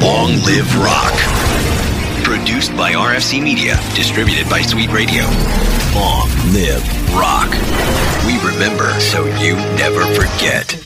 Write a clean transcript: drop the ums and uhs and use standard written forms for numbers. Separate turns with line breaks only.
Long live rock. Produced by RFC Media, distributed by Sweet Radio. Long live rock. We remember so you never forget.